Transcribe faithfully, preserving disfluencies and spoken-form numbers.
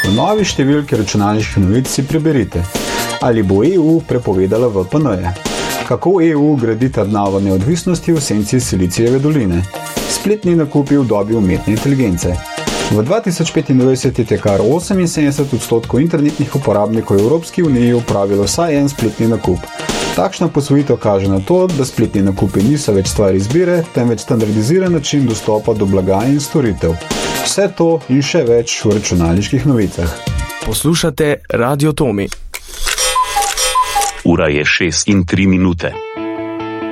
V novi številki računalniških novic si preberite. Ali bo E U prepovedala V P N-je? Kako E U gradi trdnavo neodvisnosti v senci Silicijeve doline? Spletni nakupi v dobi umetne inteligence. V dva tisoč petindvajset je kar oseminsedemdeset odstotkov internetnih uporabnikov v Evropski uniji upravilo vsaj en spletni nakup. Takšna posvojitev kaže na to, da spletni nakupi niso več stvar izbire, temveč standardiziran način dostopa do blaga in storitev. Vse to in še več v računalniških novicah. Poslušate Radio Tomi. Ura je šest in tri minute.